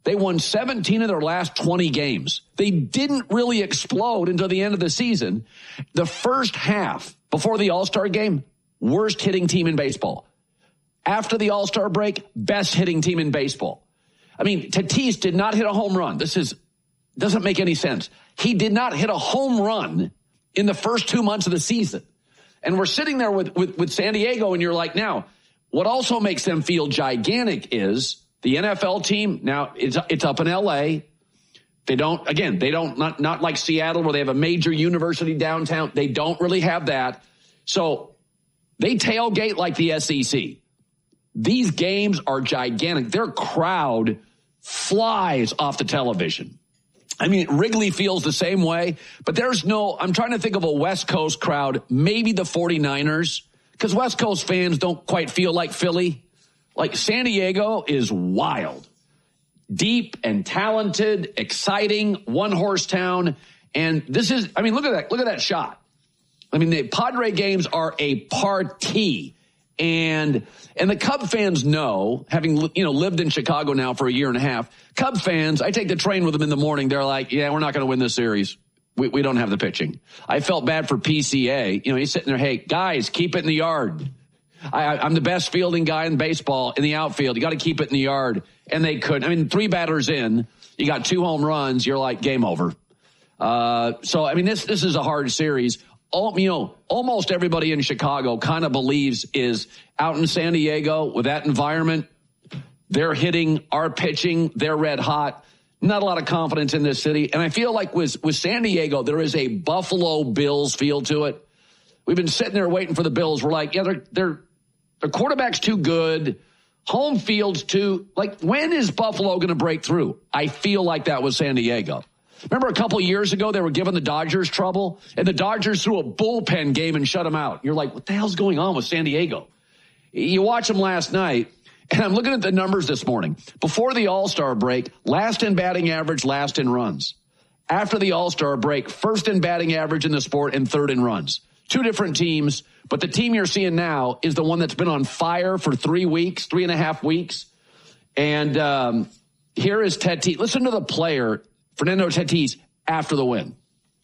They won 17 of their last 20 games. They didn't really explode until the end of the season. The first half, before the All-Star game, worst hitting team in baseball. After the All-Star break, best hitting team in baseball. I mean, Tatis did not hit a home run. Doesn't make any sense. He did not hit a home run in the first 2 months of the season. And we're sitting there with San Diego, and you're like, now, what also makes them feel gigantic is the NFL team, now it's up in L.A. Not like Seattle where they have a major university downtown. They don't really have that. So they tailgate like the SEC. These games are gigantic. Their crowd flies off the television. I mean, Wrigley feels the same way, but I'm trying to think of a West Coast crowd, maybe the 49ers, because West Coast fans don't quite feel like Philly. Like San Diego is wild, deep and talented, exciting, one-horse town. And look at that shot. I mean, the Padre games are a party. And the Cub fans know, having, lived in Chicago now for a year and a half, Cub fans, I take the train with them in the morning. They're like, yeah, we're not going to win this series. We don't have the pitching. I felt bad for PCA. He's sitting there, hey, guys, keep it in the yard. I'm the best fielding guy in baseball in the outfield. You got to keep it in the yard. And they couldn't. I mean, 3 batters in, you got 2 home runs. You're like, game over. This is a hard series. Almost everybody in Chicago kind of believes is out in San Diego with that environment. They're hitting, our pitching, they're red hot. Not a lot of confidence in this city. And I feel like with San Diego, there is a Buffalo Bills feel to it. We've been sitting there waiting for the Bills. We're like, yeah, their quarterback's too good. Home field's too, like, when is Buffalo going to break through? I feel like that was San Diego. Remember a couple of years ago, they were giving the Dodgers trouble, and the Dodgers threw a bullpen game and shut them out. You're like, what the hell's going on with San Diego? You watch them last night, and I'm looking at the numbers this morning. Before the All-Star break, last in batting average, last in runs. After the All-Star break, first in batting average in the sport and third in runs. 2 different teams, but the team you're seeing now is the one that's been on fire for 3.5 weeks. And here is Tatis. Listen to the player, Fernando Tatis, after the win.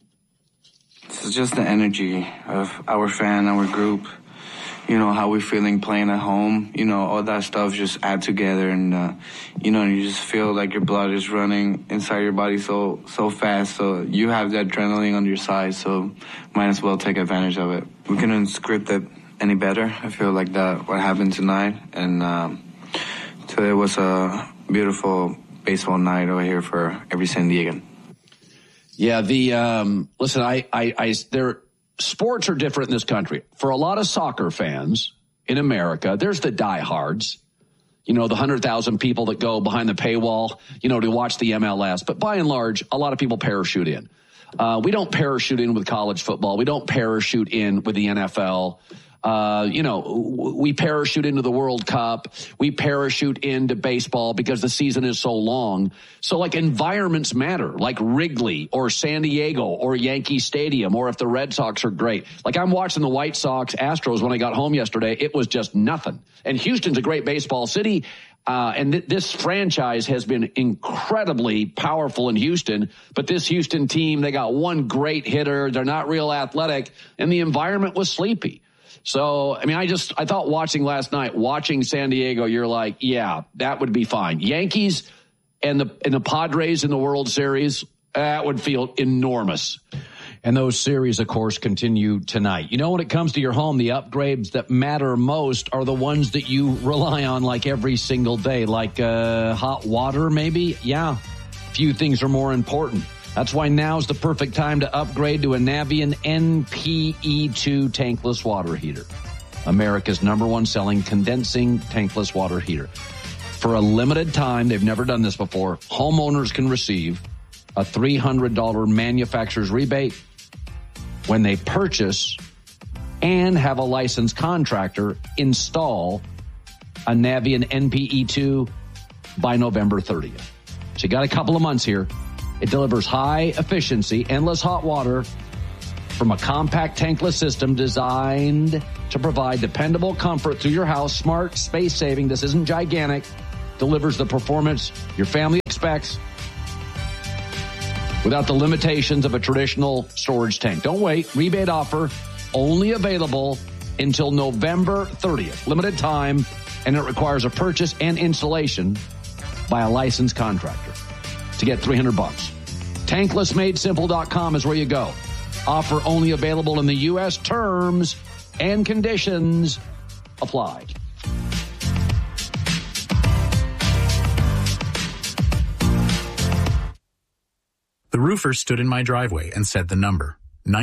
This is just the energy of our fan, our group. How we're feeling playing at home. All that stuff just add together. And, you just feel like your blood is running inside your body so fast. So you have that adrenaline on your side. So might as well take advantage of it. We couldn't script it any better. I feel like that what happened tonight. And today was a beautiful baseball night over here for every San Diegan. Yeah, sports are different in this country. For a lot of soccer fans in America, there's the diehards, the 100,000 people that go behind the paywall, to watch the MLS. But by and large, a lot of people parachute in. We don't parachute in with college football. We don't parachute in with the NFL. We parachute into the World Cup. We parachute into baseball because the season is so long. So like environments matter, like Wrigley or San Diego or Yankee Stadium, or if the Red Sox are great. Like I'm watching the White Sox Astros when I got home yesterday. It was just nothing. And Houston's a great baseball city. And this franchise has been incredibly powerful in Houston, but this Houston team, they got one great hitter. They're not real athletic, and the environment was sleepy. So, I thought watching last night, watching San Diego, you're like, yeah, that would be fine. Yankees and the Padres in the World Series, that would feel enormous. And those series, of course, continue tonight. When it comes to your home, the upgrades that matter most are the ones that you rely on like every single day, like hot water, maybe. Yeah, few things are more important. That's why now's the perfect time to upgrade to a Navien NPE2 tankless water heater. America's #1 selling condensing tankless water heater. For a limited time, they've never done this before, homeowners can receive a $300 manufacturer's rebate when they purchase and have a licensed contractor install a Navien NPE2 by November 30th. So you got a couple of months here. It delivers high efficiency, endless hot water from a compact tankless system designed to provide dependable comfort through your house. Smart, space saving. This isn't gigantic. Delivers the performance your family expects specs without the limitations of a traditional storage tank. Don't wait. Rebate offer only available until November 30th. Limited time, and it requires a purchase and installation by a licensed contractor to get $300. Tanklessmadesimple.com is where you go. Offer only available in the U.S. Terms and conditions apply. The roofer stood in my driveway and said the number,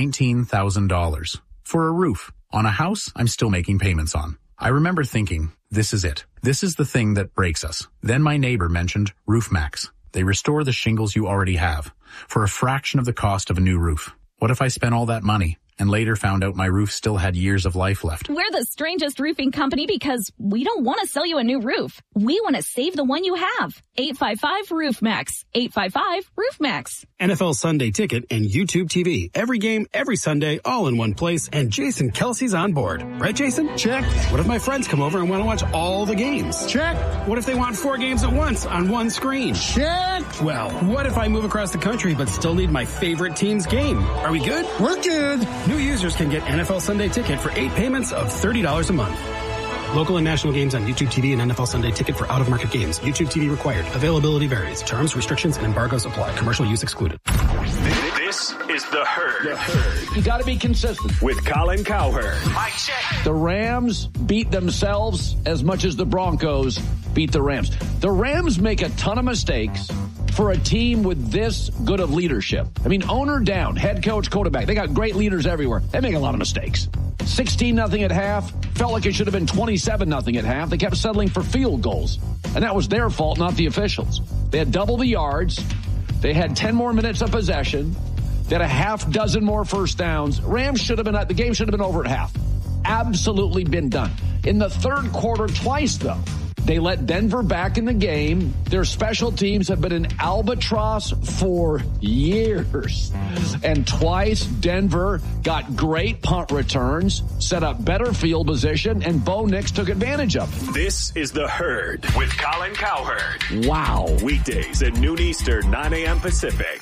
$19,000. For a roof. On a house I'm still making payments on. I remember thinking, this is it. This is the thing that breaks us. Then my neighbor mentioned RoofMax. They restore the shingles you already have for a fraction of the cost of a new roof. What if I spent all that money and later found out my roof still had years of life left? We're the strangest roofing company because we don't want to sell you a new roof. We want to save the one you have. 855-ROOFMAX. 855-ROOFMAX. NFL Sunday Ticket and YouTube TV. Every game, every Sunday, all in one place, and Jason Kelsey's on board. Right, Jason? Check. What if my friends come over and want to watch all the games? Check. What if they want 4 games at once on one screen? Check. Well, what if I move across the country but still need my favorite team's game? Are we good? We're good. New users can get NFL Sunday Ticket for 8 payments of $30 a month. Local and national games on YouTube TV and NFL Sunday Ticket for out-of-market games. YouTube TV required. Availability varies. Terms, restrictions, and embargoes apply. Commercial use excluded. This is The Herd. You got to be consistent. With Colin Cowherd. Mike check. The Rams beat themselves as much as the Broncos beat the Rams. The Rams make a ton of mistakes for a team with this good of leadership. I mean, owner down, head coach, quarterback. They got great leaders everywhere. They make a lot of mistakes. 16-0 at half. Felt like it should have been 27-0 at half. They kept settling for field goals. And that was their fault, not the officials. They had double the yards. They had 10 more minutes of possession. They had a half dozen more first downs. Rams should have been, the game should have been over at half. Absolutely been done. In the third quarter, twice though, they let Denver back in the game. Their special teams have been an albatross for years. And twice, Denver got great punt returns, set up better field position, and Bo Nix took advantage of it. This is The Herd with Colin Cowherd. Wow. Weekdays at noon Eastern, 9 a.m. Pacific.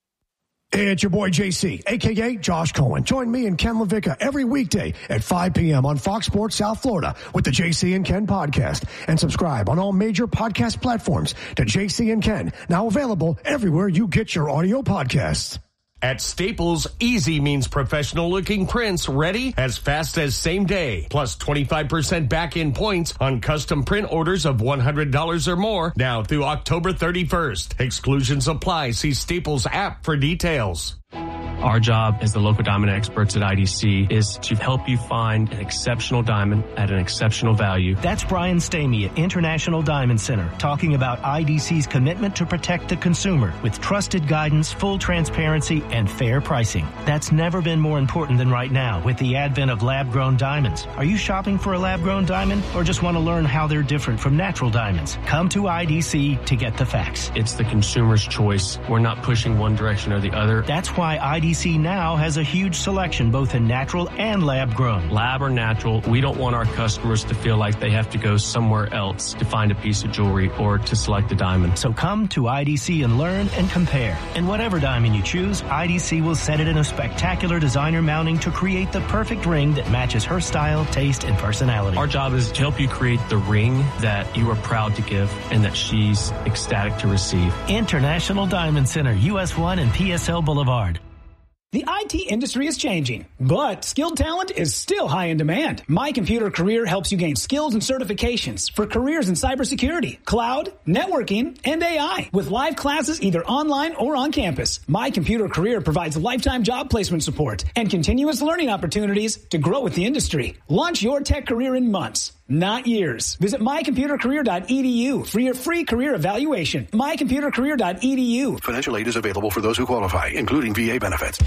Hey, it's your boy JC, a.k.a. Josh Cohen. Join me and Ken LaVicka every weekday at 5 p.m. on Fox Sports South Florida with the JC and Ken podcast. And subscribe on all major podcast platforms to JC and Ken, now available everywhere you get your audio podcasts. At Staples, easy means professional-looking prints ready as fast as same day. Plus 25% back-in points on custom print orders of $100 or more now through October 31st. Exclusions apply. See Staples app for details. Our job as the local diamond experts at IDC is to help you find an exceptional diamond at an exceptional value. That's Brian Stamey at International Diamond Center talking about IDC's commitment to protect the consumer with trusted guidance, full transparency, and fair pricing. That's never been more important than right now with the advent of lab-grown diamonds. Are you shopping for a lab-grown diamond or just want to learn how they're different from natural diamonds? Come to IDC to get the facts. It's the consumer's choice. We're not pushing one direction or the other. That's why IDC now has a huge selection both in natural and lab-grown. Lab or natural, we don't want our customers to feel like they have to go somewhere else to find a piece of jewelry or to select a diamond. So come to IDC and learn and compare. And whatever diamond you choose, IDC will set it in a spectacular designer mounting to create the perfect ring that matches her style, taste, and personality. Our job is to help you create the ring that you are proud to give and that she's ecstatic to receive. International Diamond Center, US 1 and PSL Boulevard. The IT industry is changing, but skilled talent is still high in demand. My Computer Career helps you gain skills and certifications for careers in cybersecurity, cloud, networking, and AI. With live classes either online or on campus, My Computer Career provides lifetime job placement support and continuous learning opportunities to grow with the industry. Launch your tech career in months, not years. Visit mycomputercareer.edu for your free career evaluation. mycomputercareer.edu. Financial aid is available for those who qualify, including VA benefits.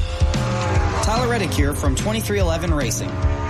Tyler Reddick here from 2311 Racing.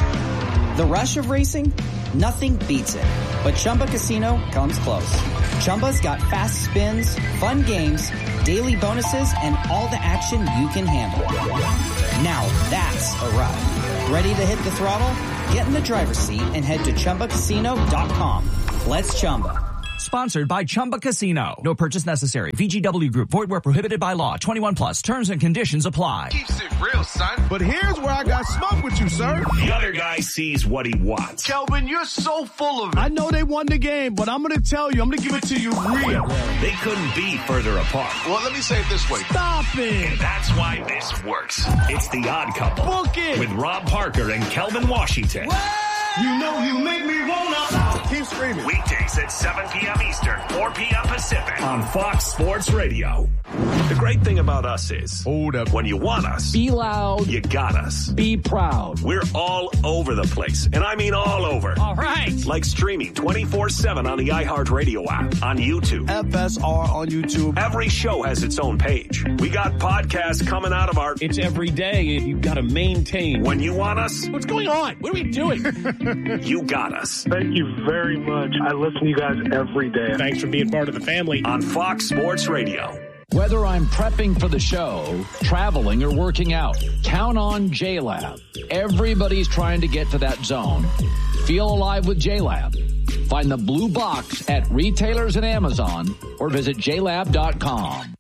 The rush of racing? Nothing beats it. But Chumba Casino comes close. Chumba's got fast spins, fun games, daily bonuses, and all the action you can handle. Now that's a ride. Ready to hit the throttle? Get in the driver's seat and head to ChumbaCasino.com. Let's Chumba. Sponsored by Chumba Casino. No purchase necessary. VGW Group. Void where prohibited by law. 21 plus. Terms and conditions apply. Keeps it real, son. But here's where I got smoke with you, sir. The other guy sees what he wants. Kelvin, you're so full of it. I know they won the game, but I'm going to tell you, I'm going to give it to you real. They couldn't be further apart. Well, let me say it this way. Stop it. And that's why this works. It's The Odd Couple. Book it. With Rob Parker and Kelvin Washington. You know you make me wanna. Keep screaming. Weekdays at 7 p.m. Eastern, 4 p.m. Pacific on Fox Sports Radio. The great thing about us is, hold up, when you want us, be loud, you got us. Be proud. We're all over the place, and I mean all over. All right. Like streaming 24/7 on the iHeartRadio app, on YouTube. FSR on YouTube. Every show has its own page. We got podcasts coming out of our... It's every day, and you've got to maintain. When you want us... What's going on? What are we doing? You got us. Thank you very much. I listen to you guys every day. Thanks for being part of the family. On Fox Sports Radio. Whether I'm prepping for the show, traveling, or working out, count on JLab. Everybody's trying to get to that zone. Feel alive with JLab. Find the blue box at retailers and Amazon or visit JLab.com.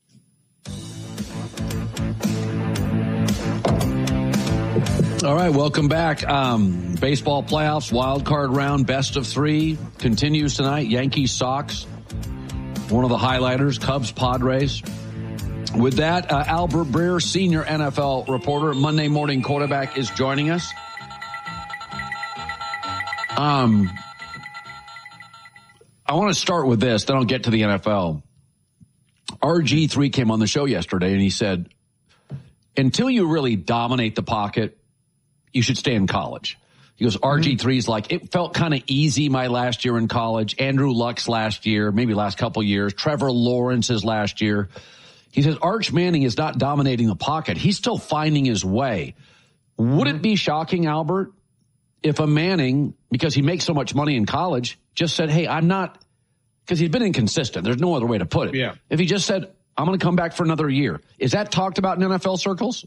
All right, welcome back. Baseball playoffs, wild card round, best of three continues tonight. Yankees, Sox, one of the highlighters, Cubs, Padres. With that, Albert Breer, senior NFL reporter, Monday Morning Quarterback, is joining us. I want to start with this, then I'll get to the NFL. RG3 came on the show yesterday, and he said, until you really dominate the pocket, you should stay in college. He goes, RG3's like, it felt kind of easy my last year in college. Andrew Luck's last year, maybe last couple years. Trevor Lawrence's last year. He says, Arch Manning is not dominating the pocket. He's still finding his way. Would it be shocking, Albert, if a Manning, because he makes so much money in college, just said, hey, I'm not, because he's been inconsistent. There's no other way to put it. Yeah. If he just said, I'm going to come back for another year. Is that talked about in NFL circles?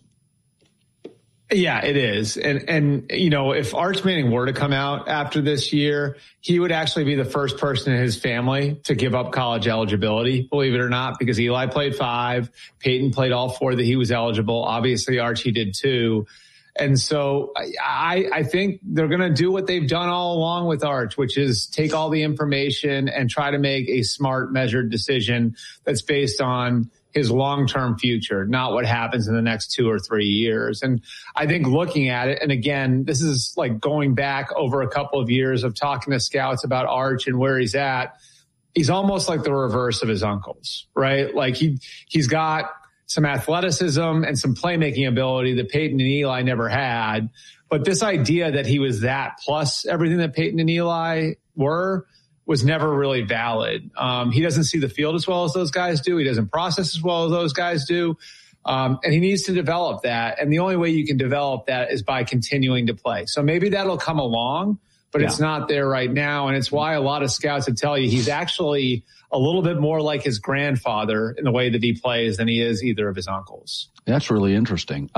Yeah, it is. And you know, if Arch Manning were to come out after this year, he would actually be the first person in his family to give up college eligibility, believe it or not, because Eli played 5, Peyton played all 4 that he was eligible. Obviously, Archie did too. And so I think they're going to do what they've done all along with Arch, which is take all the information and try to make a smart, measured decision that's based on his long-term future, not what happens in the next 2 or 3 years. And I think looking at it, and again, this is like going back over a couple of years of talking to scouts about Arch and where he's at. He's almost like the reverse of his uncles, right? Like he's got some athleticism and some playmaking ability that Peyton and Eli never had. But this idea that he was that plus everything that Peyton and Eli were was never really valid. He doesn't see the field as well as those guys do. He doesn't process as well as those guys do. And he needs to develop that. And the only way you can develop that is by continuing to play. So maybe that'll come along, but it's not there right now. And it's why a lot of scouts would tell you he's actually a little bit more like his grandfather in the way that he plays than he is either of his uncles. That's really interesting.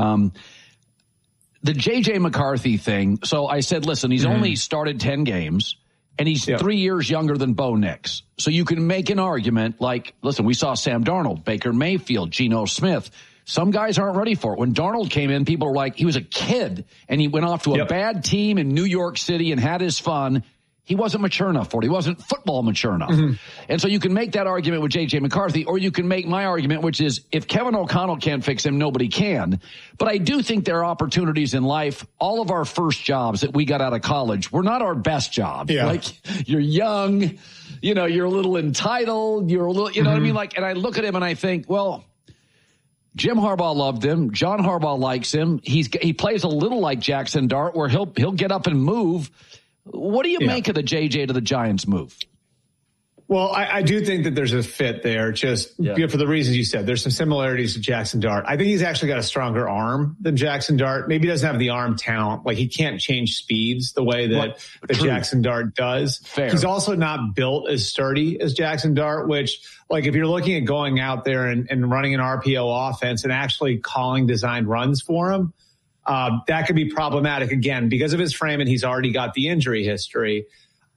The J.J. McCarthy thing. So I said, listen, he's only started 10 games. And he's 3 years younger than Bo Nix. So you can make an argument like, listen, we saw Sam Darnold, Baker Mayfield, Geno Smith. Some guys aren't ready for it. When Darnold came in, people were like, he was a kid and he went off to a bad team in New York City and had his fun. He wasn't mature enough for it. He wasn't football mature enough. And so you can make that argument with J.J. McCarthy, or you can make my argument, which is if Kevin O'Connell can't fix him, nobody can. But I do think there are opportunities in life. All of our first jobs that we got out of college were not our best jobs. Yeah. Like you're young, you know, you're a little entitled, you're a little, you know what I mean? Like, and I look at him and I think, well, Jim Harbaugh loved him. John Harbaugh likes him. He plays a little like Jackson Dart where he'll get up and move. What do you make of the JJ to the Giants move? Well, I do think that there's a fit there, just for the reasons you said. There's some similarities to Jackson Dart. I think he's actually got a stronger arm than Jackson Dart. Maybe he doesn't have the arm talent. Like he can't change speeds the way that Jackson Dart does. Fair. He's also not built as sturdy as Jackson Dart, which like if you're looking at going out there and running an RPO offense and actually calling designed runs for him, that could be problematic again because of his frame and he's already got the injury history.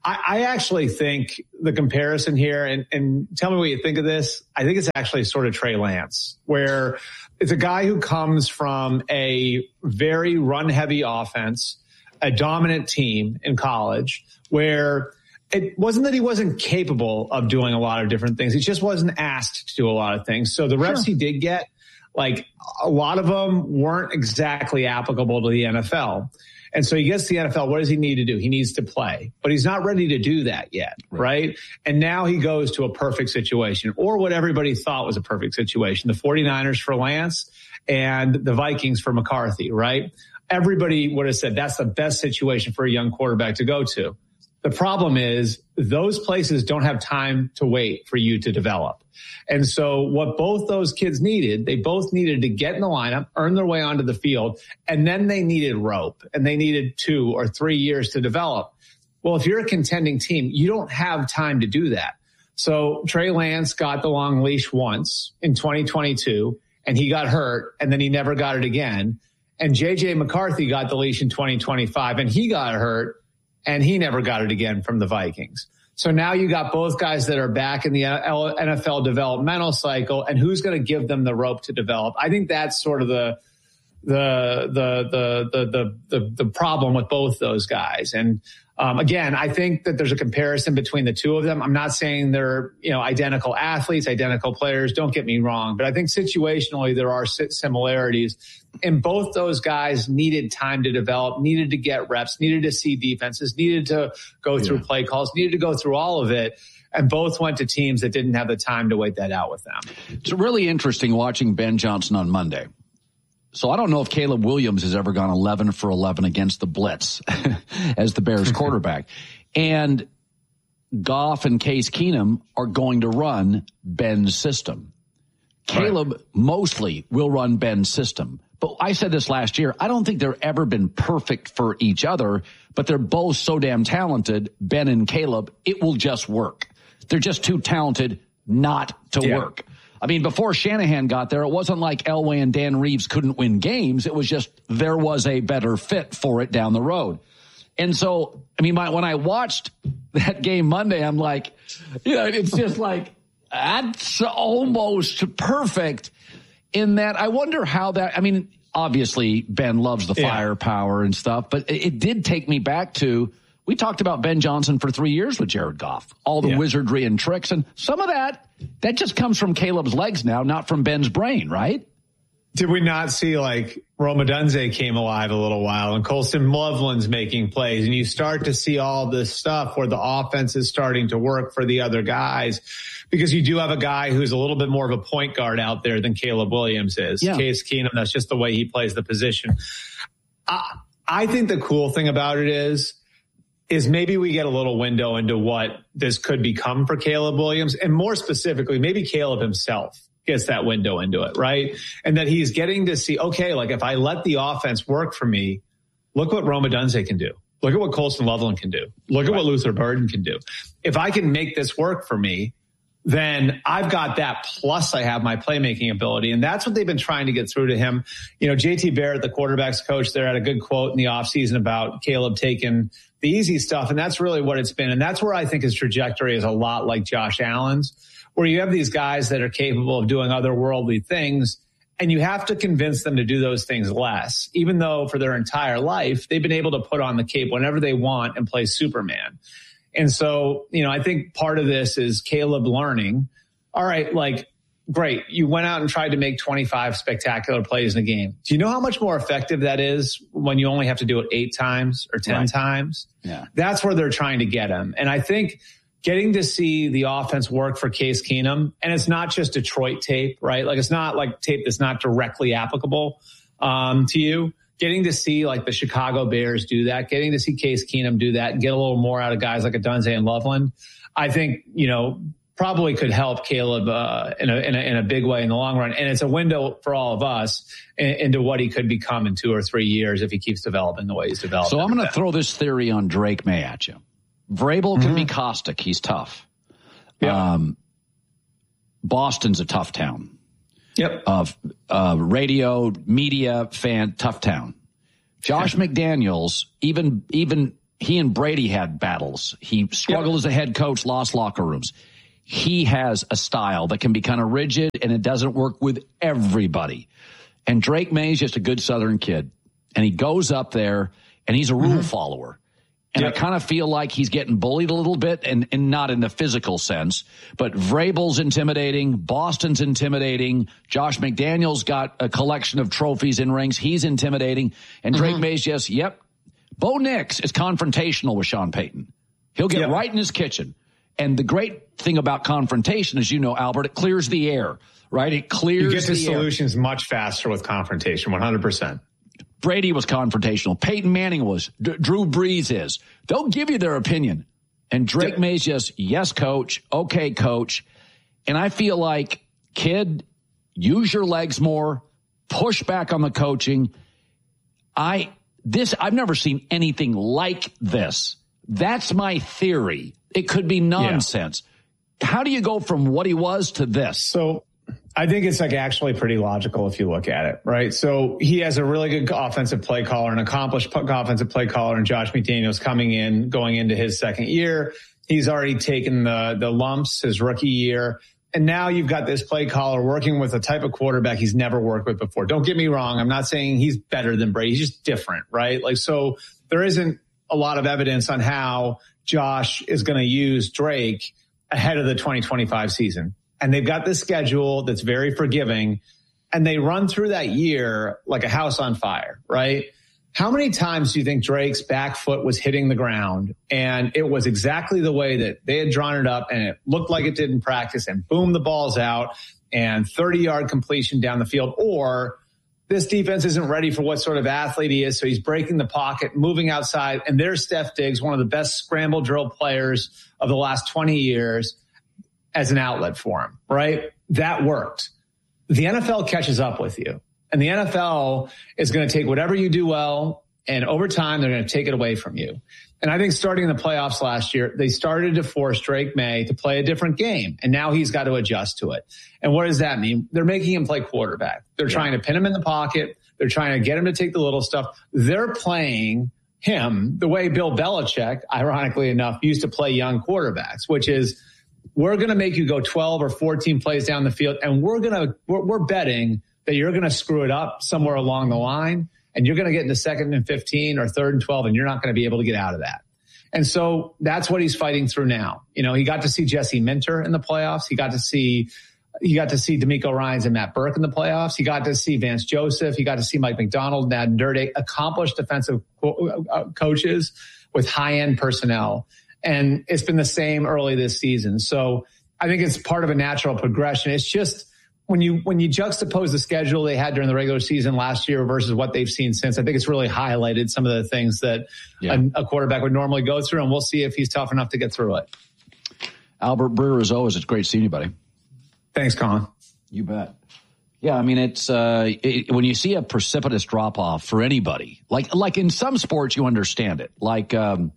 I actually think the comparison here, and tell me what you think of this, I think it's actually sort of Trey Lance, where it's a guy who comes from a very run-heavy offense, a dominant team in college, where it wasn't that he wasn't capable of doing a lot of different things. He just wasn't asked to do a lot of things. So the reps he did get, like a lot of them weren't exactly applicable to the NFL. And so he gets to the NFL. What does he need to do? He needs to play, but he's not ready to do that yet. Right. And now he goes to a perfect situation, or what everybody thought was a perfect situation. The 49ers for Lance and the Vikings for McCarthy. Right. Everybody would have said that's the best situation for a young quarterback to go to. The problem is those places don't have time to wait for you to develop. And so what both those kids needed, they both needed to get in the lineup, earn their way onto the field, and then they needed rope, and they needed 2 or 3 years to develop. Well, if you're a contending team, you don't have time to do that. So Trey Lance got the long leash once in 2022, and he got hurt, and then he never got it again. And J.J. McCarthy got the leash in 2025, and he got hurt, and he never got it again from the Vikings. So now you got both guys that are back in the NFL developmental cycle, and who's going to give them the rope to develop? I think that's sort of the problem with both those guys. And again, I think that there's a comparison between the two of them. I'm not saying they're, identical athletes, identical players. Don't get me wrong, but I think situationally there are similarities. And both those guys needed time to develop, needed to get reps, needed to see defenses, needed to go through play calls, needed to go through all of it. And both went to teams that didn't have the time to wait that out with them. It's really interesting watching Ben Johnson on Monday. So I don't know if Caleb Williams has ever gone 11 for 11 against the blitz as the Bears quarterback. And Goff and Case Keenum are going to run Ben's system. Caleb mostly will run Ben's system. But I said this last year, I don't think they've ever been perfect for each other, but they're both so damn talented, Ben and Caleb, it will just work. They're just too talented not to work. I mean, before Shanahan got there, it wasn't like Elway and Dan Reeves couldn't win games. It was just there was a better fit for it down the road. And so, I mean, when I watched that game Monday, I'm like, it's just like, that's almost perfect in that I wonder how that, I mean, obviously Ben loves the firepower and stuff, but it did take me back to, we talked about Ben Johnson for 3 years with Jared Goff, all the wizardry and tricks. And some of that just comes from Caleb's legs now, not from Ben's brain, right? Did we not see like Rome Odunze came alive a little while and Colston Loveland's making plays, and you start to see all this stuff where the offense is starting to work for the other guys, because you do have a guy who's a little bit more of a point guard out there than Caleb Williams is. Case Keenum, that's just the way he plays the position. I think the cool thing about it is maybe we get a little window into what this could become for Caleb Williams, and more specifically, maybe Caleb himself gets that window into it, right? And that he's getting to see, okay, like if I let the offense work for me, look what Rome Odunze can do. Look at what Colston Loveland can do. Look at what Luther Burden can do. If I can make this work for me, then I've got that, plus I have my playmaking ability. And that's what they've been trying to get through to him. JT Barrett, the quarterback's coach there, had a good quote in the offseason about Caleb taking the easy stuff. And that's really what it's been. And that's where I think his trajectory is a lot like Josh Allen's, where you have these guys that are capable of doing otherworldly things, and you have to convince them to do those things less, even though for their entire life, they've been able to put on the cape whenever they want and play Superman. And so, I think part of this is Caleb learning, all right, like, great, you went out and tried to make 25 spectacular plays in a game. Do you know how much more effective that is when you only have to do it 8 times or 10 times? Yeah. That's where they're trying to get him. And I think getting to see the offense work for Case Keenum, and it's not just Detroit tape, right? Like, it's not like tape that's not directly applicable to you. Getting to see like the Chicago Bears do that, getting to see Case Keenum do that and get a little more out of guys like Odunze and Loveland, I think, probably could help Caleb in a big way in the long run. And it's a window for all of us into what he could become in 2 or 3 years if he keeps developing the way he's developing. So I'm going to throw this theory on Drake May at you. Vrabel can be caustic. He's tough. Boston's a tough town. Radio, media, fan, tough town. Josh McDaniels, even he and Brady had battles. He struggled as a head coach, lost locker rooms. He has a style that can be kind of rigid, and it doesn't work with everybody. And Drake May is just a good Southern kid. And he goes up there, and he's a rule follower. And I kind of feel like he's getting bullied a little bit, and not in the physical sense. But Vrabel's intimidating. Boston's intimidating. Josh McDaniels got a collection of trophies and rings. He's intimidating. And Drake May's just, Bo Nix is confrontational with Sean Payton. He'll get right in his kitchen. And the great thing about confrontation, as you know, Albert, it clears the air, right? It clears the air. You get to solutions much faster with confrontation, 100%. Brady was confrontational. Peyton Manning was. Drew Brees is. They'll give you their opinion. And Drake May's just, yes, coach. Okay, coach. And I feel like, kid, use your legs more. Push back on the coaching. I've never seen anything like this. That's my theory. It could be nonsense. Yeah. How do you go from what he was to this? So I think it's actually pretty logical if you look at it, right? So he has a really good offensive play caller, an accomplished offensive play caller, and Josh McDaniels going into his second year. He's already taken the lumps his rookie year. And now you've got this play caller working with a type of quarterback he's never worked with before. Don't get me wrong. I'm not saying he's better than Brady. He's just different, right? So there isn't a lot of evidence on how Josh is going to use Drake ahead of the 2025 season. And they've got this schedule that's very forgiving, and they run through that year like a house on fire, right? How many times do you think Drake's back foot was hitting the ground and it was exactly the way that they had drawn it up and it looked like it did in practice, and boom, the ball's out and 30-yard completion down the field? Or this defense isn't ready for what sort of athlete he is, so he's breaking the pocket, moving outside, and there's Steph Diggs, one of the best scramble drill players of the last 20 years, as an outlet for him, right? That worked. The NFL catches up with you, and the NFL is going to take whatever you do well, and over time, they're going to take it away from you. And I think starting in the playoffs last year, they started to force Drake May to play a different game, and now he's got to adjust to it. And what does that mean? They're making him play quarterback. They're trying to pin him in the pocket. They're trying to get him to take the little stuff. They're playing him the way Bill Belichick, ironically enough, used to play young quarterbacks, which is, we're going to make you go 12 or 14 plays down the field, and we're betting that you're going to screw it up somewhere along the line, and you're going to get into 2nd and 15 or 3rd and 12, and you're not going to be able to get out of that. And so that's what he's fighting through now. He got to see Jesse Minter in the playoffs. He got to see DeMeco Ryans and Matt Burke in the playoffs. He got to see Vance Joseph. He got to see Mike McDonald, Nad Dirty, accomplished defensive coaches with high-end personnel. And it's been the same early this season. So I think it's part of a natural progression. It's just when you juxtapose the schedule they had during the regular season last year versus what they've seen since, I think it's really highlighted some of the things that a quarterback would normally go through, and we'll see if he's tough enough to get through it. Albert Breer, as always, it's great seeing you, buddy. Thanks, Colin. You bet. Yeah, I mean, it's when you see a precipitous drop-off for anybody, like in some sports, you understand it. Like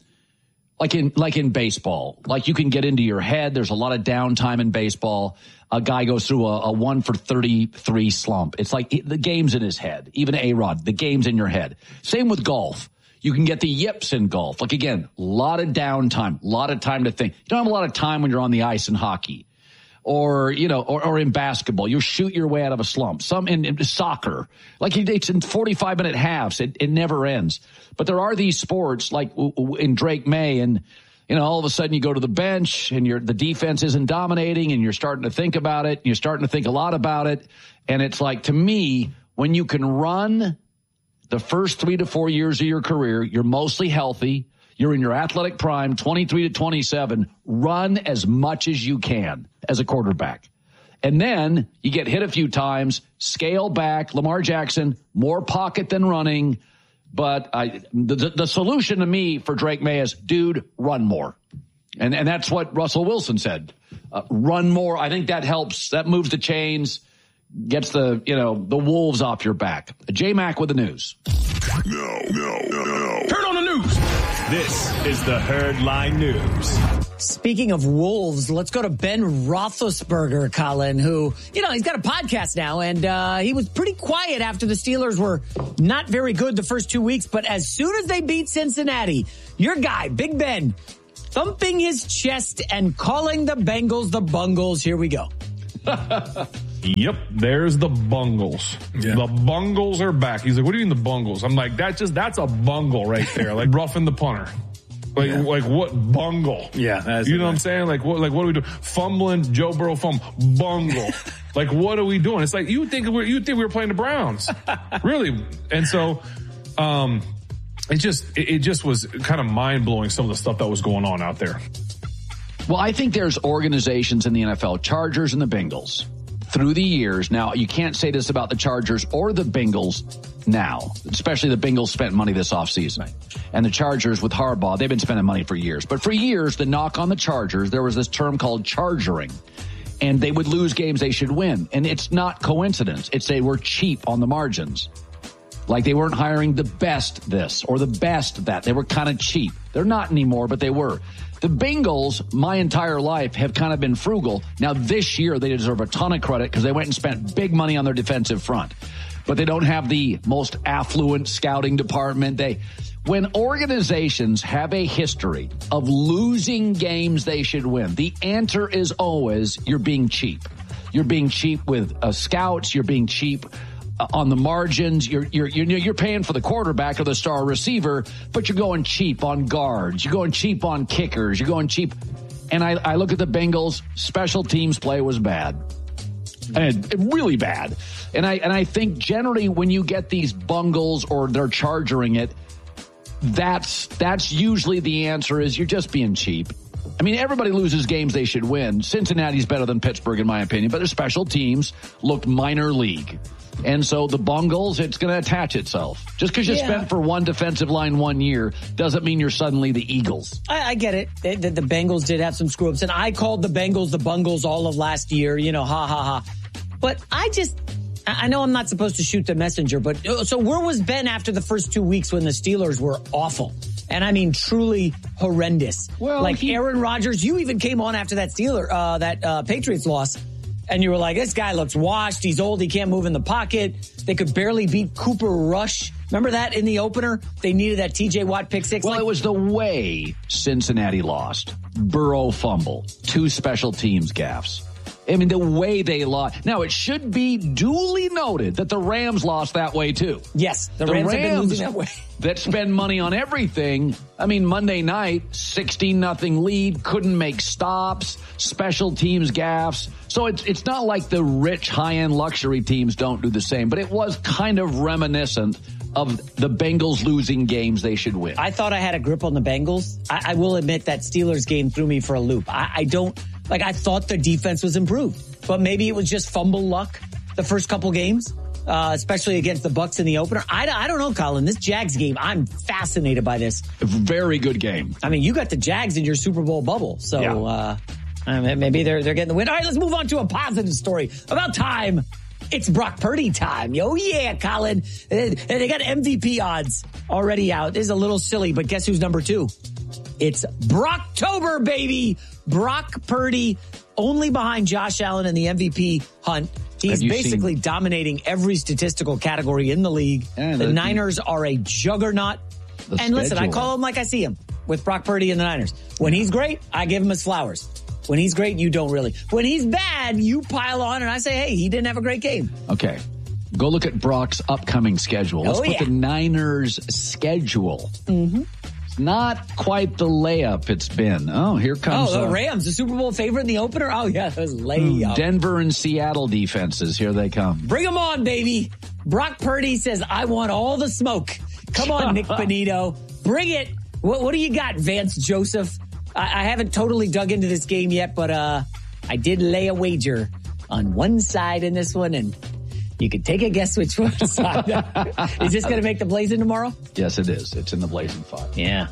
in baseball, like you can get into your head. There's a lot of downtime in baseball. A guy goes through a 1 for 33 slump. It's like the game's in his head. Even A-Rod, the game's in your head. Same with golf. You can get the yips in golf. Like, again, a lot of downtime, a lot of time to think. You don't have a lot of time when you're on the ice in hockey or in basketball. You shoot your way out of a slump. Some in soccer, like it's in 45-minute halves. It never ends. But there are these sports like in Drake May, and all of a sudden you go to the bench and the defense isn't dominating, and you're starting to think about it. You're starting to think a lot about it. And it's like, to me, when you can run the first 3 to 4 years of your career, you're mostly healthy. You're in your athletic prime, 23 to 27. Run as much as you can as a quarterback. And then you get hit a few times, scale back. Lamar Jackson, more pocket than running. But the solution to me for Drake May is, dude, run more. And that's what Russell Wilson said. Run more. I think that helps. That moves the chains, gets the wolves off your back. J-Mac with the news. No. Turn on the news. This is the Herd Line News. Speaking of wolves, let's go to Ben Roethlisberger, Colin, who, he's got a podcast now, and he was pretty quiet after the Steelers were not very good the first 2 weeks. But as soon as they beat Cincinnati, your guy, Big Ben, thumping his chest and calling the Bengals the Bungles. Here we go. Yep, there's the Bungles. Yeah. The Bungles are back. He's like, what do you mean the Bungles? I'm like, that's a bungle right there, like roughing the punter. Like what bungle? Yeah, you know what I'm saying? Like what are we doing? Fumbling, Joe Burrow bungle. Like what are we doing? It's like you think we were playing the Browns, really? And so, it just was kind of mind blowing some of the stuff that was going on out there. Well, I think there's organizations in the NFL, Chargers and the Bengals, through the years. Now, you can't say this about the Chargers or the Bengals now, especially the Bengals spent money this offseason. Right. And the Chargers with Harbaugh, they've been spending money for years. But for years, the knock on the Chargers, there was this term called chargering. And they would lose games they should win. And it's not coincidence. It's they were cheap on the margins. Like they weren't hiring the best this or the best that. They were kind of cheap. They're not anymore, but they were. The Bengals, my entire life, have kind of been frugal. Now, this year, they deserve a ton of credit because they went and spent big money on their defensive front. But they don't have the most affluent scouting department. When organizations have a history of losing games they should win, the answer is always you're being cheap. You're being cheap with scouts. You're being cheap on the margins. You're paying for the quarterback or the star receiver, but you're going cheap on guards. You're going cheap on kickers. You're going cheap. And I look at the Bengals. Special teams play was bad. And really bad. And I think generally when you get these bungles or they're chargering it, that's usually the answer is you're just being cheap. I mean, everybody loses games they should win. Cincinnati's better than Pittsburgh, in my opinion, but their special teams looked minor league. And so the Bungles, it's going to attach itself. Just because you spent for one defensive line 1 year doesn't mean you're suddenly the Eagles. I get it. The Bengals did have some screw-ups, and I called the Bengals the Bungles all of last year, ha, ha, ha. But I know I'm not supposed to shoot the messenger, but so where was Ben after the first 2 weeks when the Steelers were awful? And I mean, truly horrendous. Well, like Aaron Rodgers, you even came on after that Patriots loss. And you were like, this guy looks washed. He's old. He can't move in the pocket. They could barely beat Cooper Rush. Remember that in the opener? They needed that TJ Watt pick six. Well, it was the way Cincinnati lost. Burrow fumble. 2 special teams gaffes. I mean, the way they lost. Now, it should be duly noted that the Rams lost that way, too. Yes, the Rams have been losing that way. That spend money on everything. I mean, Monday night, 16-0 lead, couldn't make stops, special teams gaffes. So it's not like the rich, high-end luxury teams don't do the same, but it was kind of reminiscent of the Bengals losing games they should win. I thought I had a grip on the Bengals. I will admit that Steelers game threw me for a loop. I thought the defense was improved, but maybe it was just fumble luck the first couple games, especially against the Bucs in the opener. I don't know, Colin. This Jags game, I'm fascinated by this. Very good game. I mean, you got the Jags in your Super Bowl bubble, so maybe they're getting the win. All right, let's move on to a positive story. About time. It's Brock Purdy time. Oh, yeah, Colin. They got MVP odds already out. This is a little silly, but guess who's number 2? It's Brocktober, baby. Brock Purdy, only behind Josh Allen in the MVP hunt. He's basically dominating every statistical category in the league. Yeah, the Niners are a juggernaut. And listen, I call him like I see him with Brock Purdy and the Niners. When he's great, I give him his flowers. When he's great, you don't really. When he's bad, you pile on and I say, hey, he didn't have a great game. Okay. Go look at Brock's upcoming schedule. Let's put the Niners' schedule. Mm-hmm. It's not quite the layup it's been. Oh, here comes... the Rams, the Super Bowl favorite in the opener? Oh, yeah, that was layup. Denver and Seattle defenses. Here they come. Bring them on, baby. Brock Purdy says, I want all the smoke. Come on, Nick Bonito. Bring it. What do you got, Vance Joseph? I haven't totally dug into this game yet, but I did lay a wager on one side in this one, and you can take a guess which one side. Is this going to make the Blazing tomorrow? Yes, it is. It's in the Blazing 5. Yeah.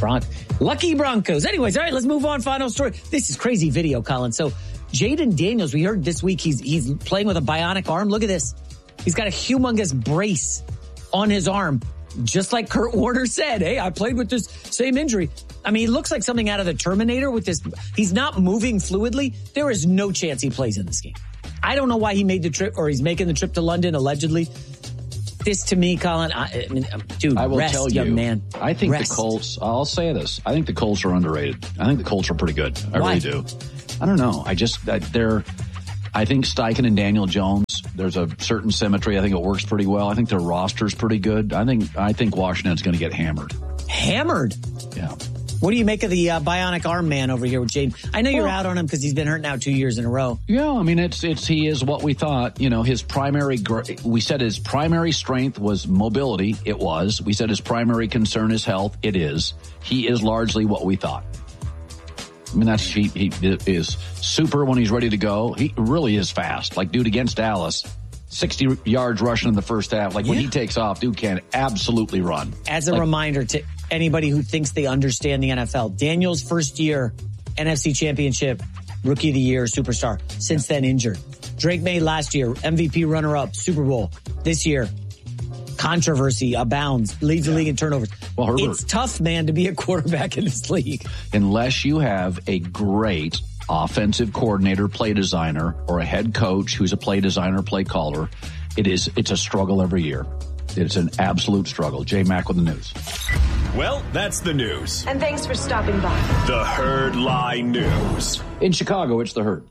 Lucky Broncos. Anyways, all right, let's move on. Final story. This is crazy video, Colin. So Jaden Daniels, we heard this week he's playing with a bionic arm. Look at this. He's got a humongous brace on his arm. just like Kurt Warner said, hey, I played with this same injury. I mean, he looks like something out of the Terminator with this. He's not moving fluidly. There is no chance he plays in this game. I don't know why he made the trip, or he's making the trip to London, allegedly. This to me, Colin, dude, I will rest, tell you, young man. I think rest. the Colts, I'll say this, I think the Colts are underrated. I think the Colts are pretty good. I really do. I don't know. I think Steichen and Daniel Jones, there's a certain symmetry. I think it works pretty well. I think their roster's pretty good. I think Washington's going to get hammered. Hammered? Yeah. What do you make of the bionic arm man over here with Jane? I know you're out on him because he's been hurt now 2 years in a row. Yeah, I mean, he is what we thought. You know, we said his primary strength was mobility. It was. We said his primary concern is health. It is. He is largely what we thought. I mean, he is super when he's ready to go. He really is fast. Like, dude, against Dallas, 60 yards rushing in the first half. Like, when he takes off, dude can absolutely run. As a reminder to anybody who thinks they understand the NFL, Daniel's first year, NFC Championship, Rookie of the Year, superstar. Since then, injured. Drake May last year, MVP runner-up, Super Bowl. This year, controversy abounds, leads the league in turnovers. Well, Herbert, it's tough, man, to be a quarterback in this league. Unless you have a great offensive coordinator, play designer, or a head coach who's a play designer, play caller, it's a struggle every year. It's an absolute struggle. J Mac with the news. Well, that's the news. And thanks for stopping by. The Herd Lie News. In Chicago, it's the Herd.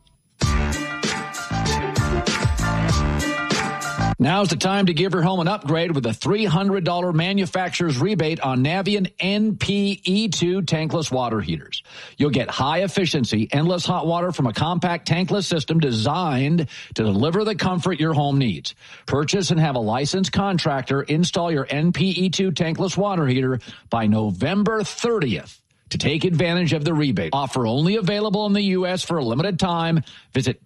Now's the time to give your home an upgrade with a $300 manufacturer's rebate on Navien NP-E2 tankless water heaters. You'll get high efficiency, endless hot water from a compact tankless system designed to deliver the comfort your home needs. Purchase and have a licensed contractor install your NP-E2 tankless water heater by November 30th. To take advantage of the rebate. Offer only available in the U.S. for a limited time. Visit